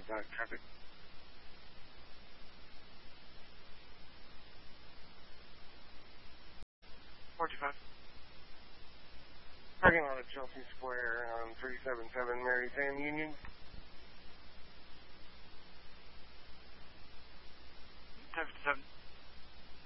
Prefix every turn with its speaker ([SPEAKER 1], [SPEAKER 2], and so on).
[SPEAKER 1] traffic. 425. Parking lot at Chelsea Square on 377 Mary Fan Union. 1057.